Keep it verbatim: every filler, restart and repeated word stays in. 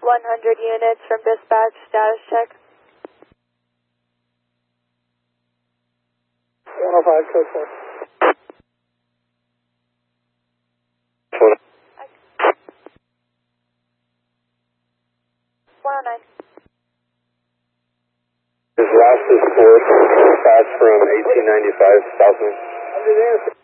one hundred units from dispatch, status check. one oh five, code four. one oh nine. His last is fourth, dispatch from eighteen ninety-five, Southwind.